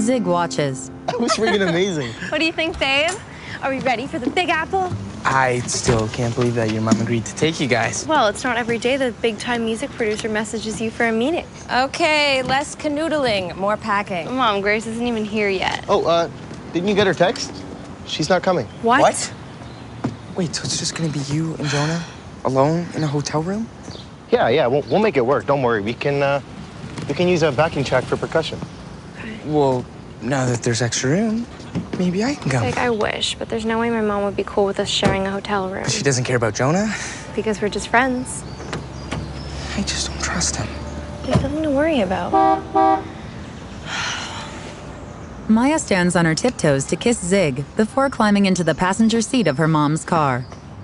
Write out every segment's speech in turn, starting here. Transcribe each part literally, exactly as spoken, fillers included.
Zig watches. That was freaking amazing. What do you think, Dave? Are we ready for the Big Apple? I still can't believe that your mom agreed to take you guys. Well, it's not every day the big-time music producer messages you for a meeting. Okay, less canoodling, more packing. Mom, Grace isn't even here yet. Oh, uh, didn't you get her text? She's not coming. What? What? Wait, so it's just gonna be you and Jonah alone in a hotel room? Yeah, yeah, we'll, we'll make it work. Don't worry. We can, uh, we can use a backing track for percussion. Okay. Well, now that there's extra room, maybe I can come. Like, I wish, but there's no way my mom would be cool with us sharing a hotel room. She doesn't care about Jonah? Because we're just friends. I just don't trust him. There's nothing to worry about. Maya stands on her tiptoes to kiss Zig before climbing into the passenger seat of her mom's car.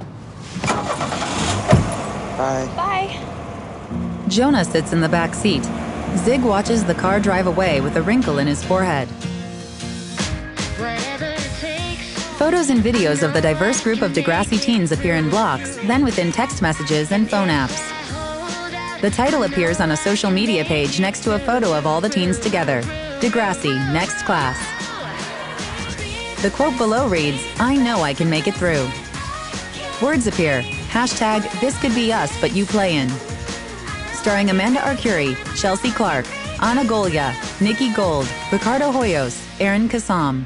Bye. Bye. Jonah sits in the back seat. Zig watches the car drive away with a wrinkle in his forehead. Photos and videos of the diverse group of Degrassi teens appear in blocks, then within text messages and phone apps. The title appears on a social media page next to a photo of all the teens together. Degrassi, next class. The quote below reads, "I know I can make it through." Words appear, hashtag this could be us but you play in. Starring Amanda Arcuri, Chelsea Clark, Ana Golia, Nikki Gold, Ricardo Hoyos, Aaron Kassam.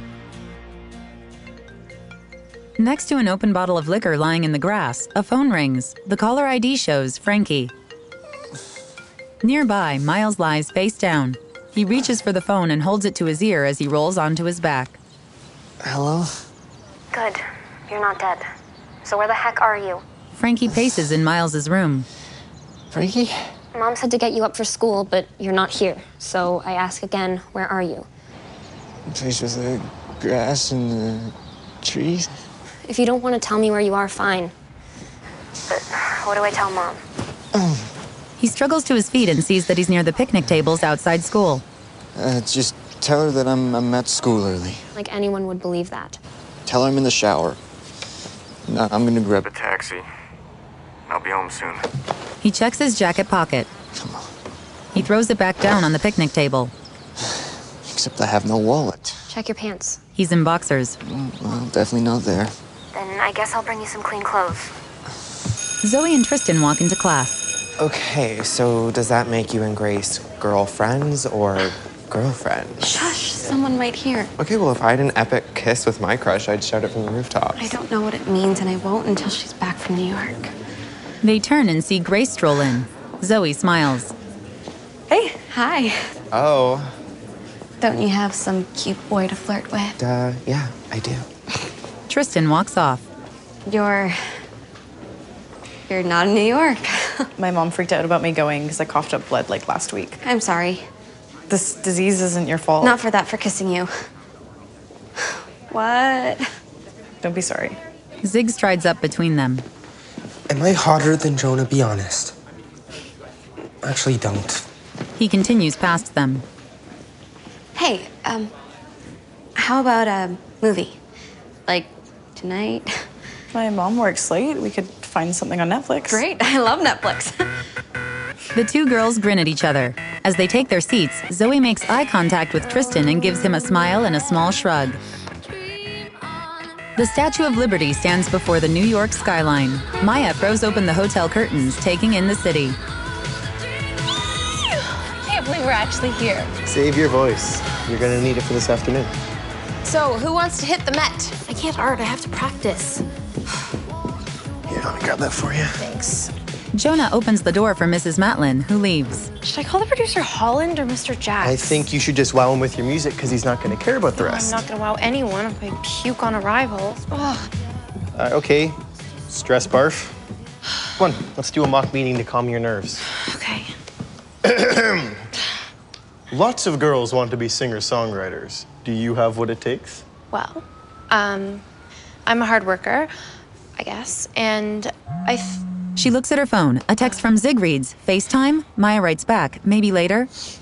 Next to an open bottle of liquor lying in the grass, a phone rings. The caller I D shows Frankie. Nearby, Miles lies face down. He reaches for the phone and holds it to his ear as he rolls onto his back. Hello? Good. You're not dead. So where the heck are you? Frankie paces in Miles's room. Frankie? Mom said to get you up for school, but you're not here. So I ask again, where are you? Place with the grass and the trees. If you don't want to tell me where you are, fine. But what do I tell Mom? Oh. He struggles to his feet and sees that he's near the picnic tables outside school. Uh, just tell her that I'm, I'm at school early. Like anyone would believe that. Tell her I'm in the shower. No, I'm gonna grab a taxi. I'll be home soon. He checks his jacket pocket. Come on. He throws it back down on the picnic table. Except I have no wallet. Check your pants. He's in boxers. Oh, well, definitely not there. Then I guess I'll bring you some clean clothes. Zoe and Tristan walk into class. Okay, so does that make you and Grace girlfriends or girlfriend? Shush, someone might hear. Okay, well, if I had an epic kiss with my crush, I'd shout it from the rooftops. I don't know what it means, and I won't until she's back from New York. They turn and see Grace stroll in. Zoe smiles. Hey, hi. Oh. Don't you have some cute boy to flirt with? Uh, yeah, I do. Tristan walks off. You're... You're not in New York. My mom freaked out about me going because I coughed up blood like last week. I'm sorry. This disease isn't your fault. Not for that, for kissing you. What? Don't be sorry. Zig strides up between them. Am I hotter than Jonah? Be honest. Actually, don't. He continues past them. Hey, um, how about a movie? Like, tonight? My mom works late. We could find something on Netflix. Great, I love Netflix. The two girls grin at each other. As they take their seats, Zoe makes eye contact with Tristan and gives him a smile and a small shrug. The Statue of Liberty stands before the New York skyline. Maya throws open the hotel curtains, taking in the city. I can't believe we're actually here. Save your voice. You're gonna need it for this afternoon. So, who wants to hit the Met? I can't art, I have to practice. Here, let me grab that for you. Thanks. Jonah opens the door for Missus Matlin, who leaves. Should I call the producer Holland or Mister Jax? I think you should just wow him with your music because he's not gonna care about the No, rest. I'm not gonna wow anyone if I puke on arrival. Ugh. Uh, okay, stress barf. Come on, let's do a mock meeting to calm your nerves. Okay. Lots of girls want to be singer-songwriters. Do you have what it takes? Well, um, I'm a hard worker, I guess, and I... Th She looks at her phone. A text from Zig reads, FaceTime? Maya writes back, maybe later.